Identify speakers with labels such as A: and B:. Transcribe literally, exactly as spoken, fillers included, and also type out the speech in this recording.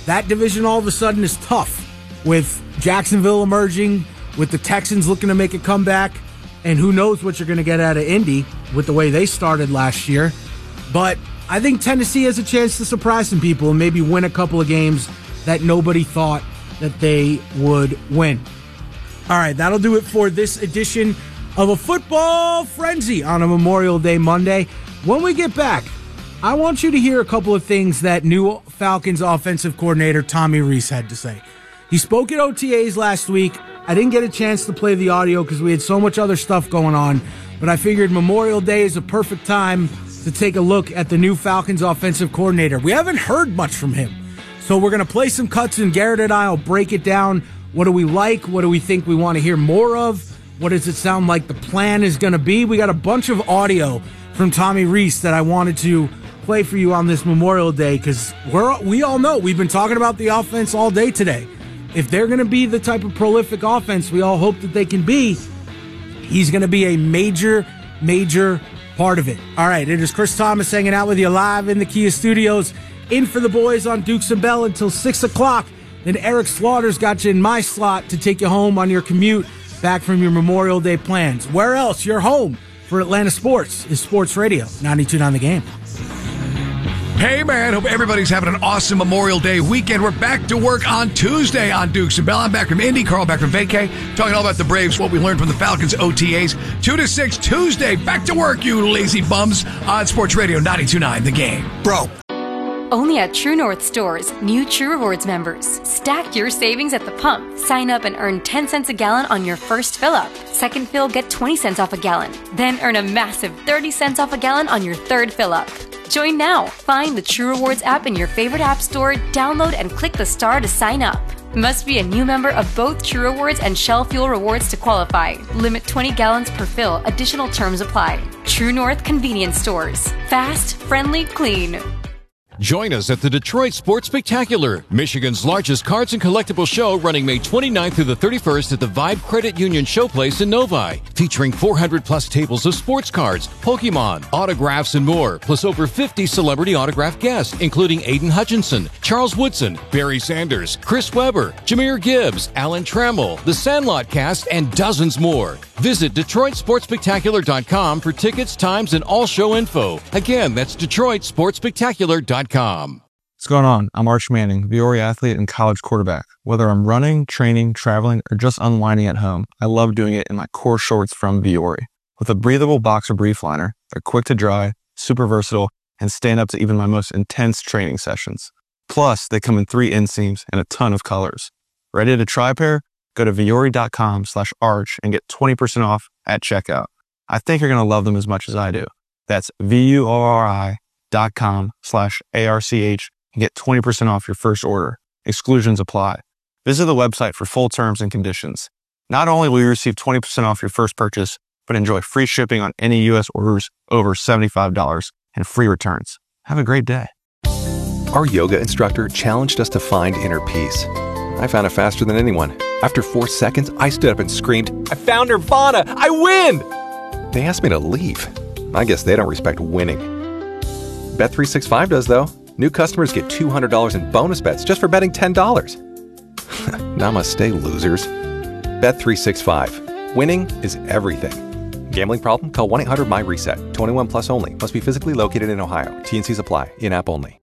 A: that division all of a sudden is tough with Jacksonville emerging, with the Texans looking to make a comeback, and who knows what you're going to get out of Indy with the way they started last year. But I think Tennessee has a chance to surprise some people and maybe win a couple of games that nobody thought that they would win. All right, that'll do it for this edition of a Football Frenzy on a Memorial Day Monday. When we get back, I want you to hear a couple of things that new Falcons offensive coordinator Tommy Rees had to say. He spoke at O T As last week. I didn't get a chance to play the audio because we had so much other stuff going on, but I figured Memorial Day is a perfect time to take a look at the new Falcons offensive coordinator. We haven't heard much from him, so we're going to play some cuts, and Garrett and I will break it down. What do we like? What do we think we want to hear more of? What does it sound like the plan is going to be? We got a bunch of audio from Tommy Rees that I wanted to play for you on this Memorial Day because we're we all know we've been talking about the offense all day today. If they're going to be the type of prolific offense we all hope that they can be, he's going to be a major, major part of it. All right, it is Chris Thomas hanging out with you live in the Kia Studios, in for the boys on Dukes and Bell until six o'clock. Then Eric Slaughter's got you in my slot to take you home on your commute back from your Memorial Day plans. Where else? Your home for Atlanta Sports is Sports Radio, ninety-two point nine The Game.
B: Hey, man, hope everybody's having an awesome Memorial Day weekend. We're back to work on Tuesday on Dukes and Bell. I'm back from Indy, Carl back from vacay, talking all about the Braves, what we learned from the Falcons O T As. two to six Tuesday, back to work, you lazy bums, on Sports Radio ninety-two point nine The Game.
C: Bro.
D: Only at True North stores, new True Rewards members. Stack your savings at the pump. Sign up and earn ten cents a gallon on your first fill-up. Second fill, get twenty cents off a gallon. Then earn a massive thirty cents off a gallon on your third fill-up. Join now. Find the True Rewards app in your favorite app store, download and click the star to sign up. Must be a new member of both True Rewards and Shell Fuel Rewards to qualify. Limit twenty gallons per fill. Additional terms apply. True North Convenience Stores. Fast, friendly, clean.
E: Join us at the Detroit Sports Spectacular, Michigan's largest cards and collectible show, running May twenty-ninth through the thirty-first at the Vibe Credit Union Showplace in Novi, featuring four hundred plus tables of sports cards, Pokemon, autographs, and more, plus over fifty celebrity autograph guests, including Aiden Hutchinson, Charles Woodson, Barry Sanders, Chris Webber, Jahmyr Gibbs, Alan Trammell, the Sandlot cast, and dozens more. Visit Detroit Sports Spectacular dot com for tickets, times, and all show info. Again, that's Detroit Sports Spectacular dot com.
F: What's going on? I'm Arch Manning, Viore athlete and college quarterback. Whether I'm running, training, traveling, or just unwinding at home, I love doing it in my core shorts from Viore. With a breathable boxer brief liner, they're quick to dry, super versatile, and stand up to even my most intense training sessions. Plus, they come in three inseams and a ton of colors. Ready to try a pair? Go to Viore.com slash arch and get twenty percent off at checkout. I think you're going to love them as much as I do. That's V-U-O-R-I dot com slash A-R-C-H and get twenty percent off your first order. Exclusions apply. Visit the website for full terms and conditions. Not only will you receive twenty percent off your first purchase, but enjoy free shipping on any U S orders over seventy-five dollars and free returns. Have a great day.
G: Our yoga instructor challenged us to find inner peace. I found it faster than anyone. After four seconds, I stood up and screamed, "I found Nirvana! I win!" They asked me to leave. I guess they don't respect winning. Bet three sixty-five does, though. New customers get two hundred dollars in bonus bets just for betting ten dollars. Namaste, losers. Bet three sixty-five. Winning is everything. Gambling problem? Call one eight hundred my reset. twenty-one plus only. Must be physically located in Ohio. T and C's apply. In-app only.